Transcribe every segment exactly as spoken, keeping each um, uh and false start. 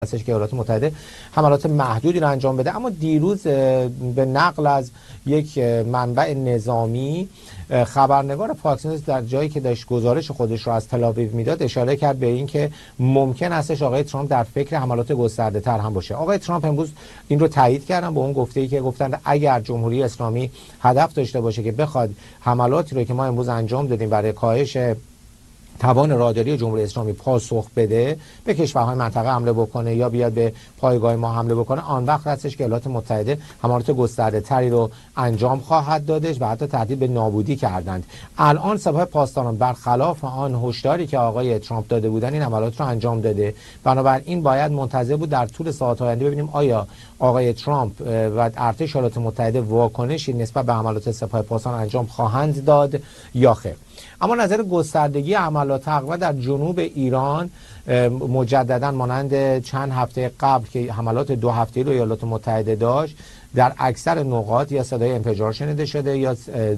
هستش که ایالات متحده حملات محدودی رو انجام بده. اما دیروز به نقل از یک منبع نظامی خبرنگار فاکس نیوز در جایی که داشت گزارش خودش رو از تل‌آویو میداد اشاره کرد به این که ممکن هستش آقای ترامپ در فکر حملات گسترده تر هم باشه. آقای ترامپ امروز این رو تایید کردن با اون گفته‌ای که گفتن اگر جمهوری اسلامی هدف داشته باشه که بخواد حملاتی رو که ما امروز انجام دادیم برای کاهش توان راداری جمهوری اسلامی پاسخ بده، به کشورهای منطقه حمله بکنه یا بیاد به پایگاه ما حمله بکنه، آن وقت هستش که ایالات متحده حملات گسترده تری رو انجام خواهد دادش و حتی تهدید به نابودی کردند. الان سپاه پاسداران برخلاف آن هشداری که آقای ترامپ داده بودن این حملات رو انجام داده. بنابراین باید منتظر بود در طول ساعات آینده ببینیم آیا آقای ترامپ و ارتش ایالات متحده واکنشی نسبت به حملات سپاه پاسداران انجام خواهند داد یا خیر. اما نظر گستردگی حملات تقریبا در جنوب ایران مجددا مانند چند هفته قبل که حملات دو هفته‌ای رو ایالات متحده داشت، در اکثر نقاط یا صدای انفجار شنیده شده یا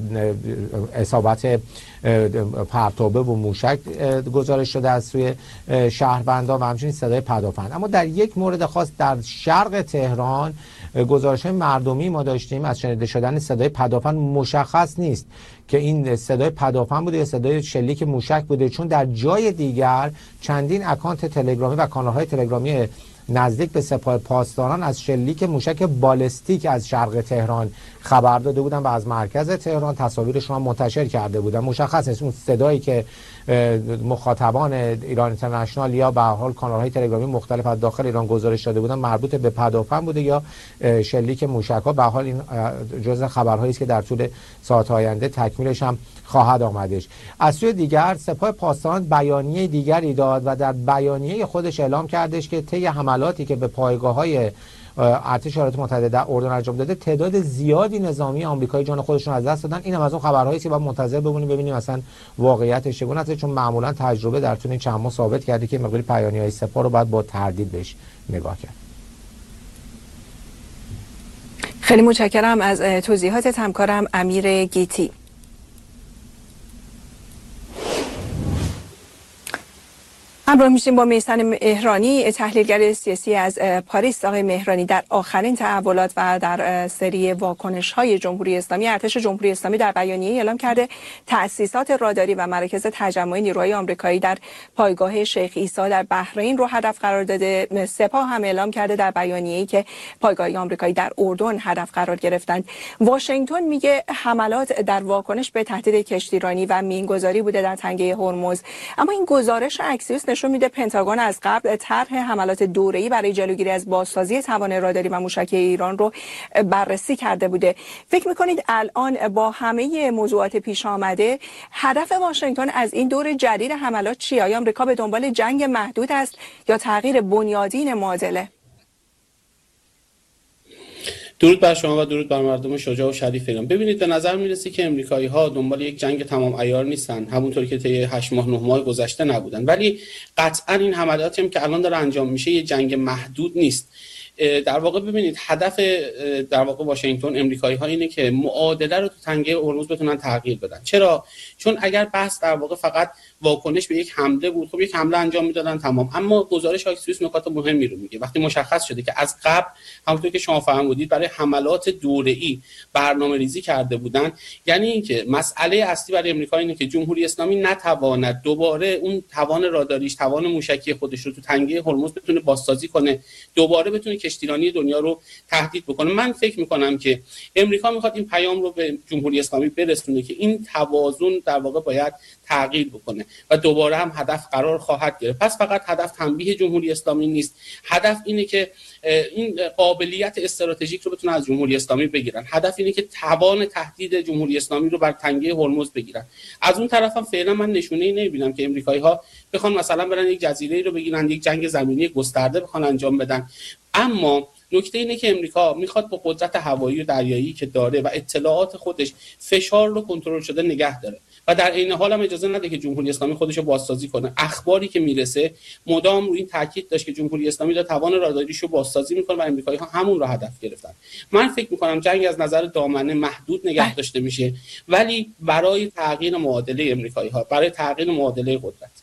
اصابت پرتابه و موشک گزارش شده از سوی شهروندان و همچنین صدای پدافند. اما در یک مورد خاص در شرق تهران گزارش مردمی ما داشتیم از شنیده شدن صدای پدافند. مشخص نیست که این صدای پدافند بوده یا صدای شلیک موشک بوده، چون در جای دیگر چندین اکانت تلگرامی و کانال‌های تلگرامی نزدیک به سپاه پاسداران از شلیک موشک بالستیک از شرق تهران خبر داده بودن و از مرکز تهران تصاویرش رو منتشر کرده بودن. مشخص است اون صدایی که مخاطبان ایران اینترنشنال یا به هر حال کانال‌های تلگرامی مختلف از داخل ایران گزارش داده بودن مربوط به پدافند بوده یا شلیک موشک‌ها. به هر حال این جزء خبرهایی است که در طول ساعات آینده تکمیلش هم خواهد آمدش. از سوی دیگر سپاه پاسداران بیانیه دیگری داد و در بیانیه خودش اعلام کردش که طی حملاتی که به پایگاه‌های ارتش ایالات متحده در اردن انجام داده تعداد زیادی نظامی آمریکایی جان خودشون از دست دادن. این هم از اون خبرهایی که باید منتظر بمونیم ببینیم مثلا واقعیتش چگونه است، چون معمولا تجربه در طول این چند ماه ثابت کرده که مقداری بیانیه‌های سپاه رو باید با تردید بهش نگاه کرد. خیلی متشکرم از توضیحات همکارم امیر گیتی. همراه میشیم با میثم مهرانی، تحلیلگر سیاسی از پاریس. آقای مهرانی، در آخرین تحولات و در سری واکنش‌های جمهوری اسلامی، ارتش جمهوری اسلامی در بیانیه اعلام کرده تأسیسات راداری و مراکز تجمع نیروهای آمریکایی در پایگاه شیخ عیسی در بحرین رو هدف قرار داده. سپاه هم اعلام کرده در بیانیه‌ای که پایگاه آمریکایی در اردن هدف قرار گرفتند. واشنگتن میگه حملات در واکنش به تهدید کشتیرانی و مینگذاری بوده در تنگه هرمز. اما این گزارش اکسیوس نشون میده پنتاگون از قبل طرح حملات دوره‌ای برای جلوگیری از بازسازی توان راداری و موشکی ایران رو بررسی کرده بوده. فکر میکنید الان با همه موضوعات پیش آمده هدف واشنگتن از این دور جدید حملات چیه؟ آیا آمریکا به دنبال جنگ محدود است یا تغییر بنیادین معادله؟ درود بر شما و درود بر مردم شجاع و شریف ایران. ببینید، به نظر میرسه که امریکایی‌ها دنبال یک جنگ تمام عیار نیستن، همونطوری که طی هشت ماه نه ماه گذشته نبودن، ولی قطعا این حملاتی هم که الان داره انجام میشه یه جنگ محدود نیست. در واقع ببینید هدف در واقع واشنگتن امریکایی‌ها اینه که معادله رو تو تنگه هرمز بتونن تغییر بدن. چرا؟ چون اگر بحث در واقع فقط واکنش به یک حمله بود، خب یک حمله انجام میدادن تمام. اما گزارش اکسیوس نکات مهمی رو میگه. وقتی مشخص شده که از قبل همونطور که شما فرمودید برای حملات دوره‌ای برنامه‌ریزی کرده بودن، یعنی اینکه مسئله اصلی برای امریکا اینه که جمهوری اسلامی نتواند دوباره اون توان راداریش، توان موشکی خودش رو تو تنگه هرمز بتونه بازسازی کنه، دوباره بتونه کشتیرانی دنیا رو تهدید بکنه. من فکر می‌کنم که امریکا می‌خواد این پیام رو به جمهوری اسلامی برسونه که این توازن در واقع باید تغییر بکنه و دوباره هم هدف قرار خواهد گرفت. پس فقط هدف تنبیه جمهوری اسلامی نیست، هدف اینه که این قابلیت استراتژیک رو بتونن از جمهوری اسلامی بگیرن. هدف اینه که توان تهدید جمهوری اسلامی رو بر تنگه هرمز بگیرن. از اون طرف هم فعلا من نشونه‌ای نمی‌بینم که امریکایی‌ها بخوان مثلا برن یک جزیره‌ای رو بگیرن، یک جنگ زمینی گسترده بخوان انجام بدن. اما نکته اینه که امریکا میخواد با قدرت هوایی و دریایی که داره و اطلاعات خودش فشار رو کنترل شده نگه داره و در عین حال هم اجازه نده که جمهوری اسلامی خودش رو بازسازی کنه. اخباری که میرسه مدام روی این تاکید داشت که جمهوری اسلامی داره توان راداریش رو بازسازی میکنه و امریکایی‌ها همون رو هدف گرفتن. من فکر میکنم جنگ از نظر دامنه محدود نگه داشته میشه، ولی برای تغییر معادله امریکایی‌ها، برای تغییر معادله قدرت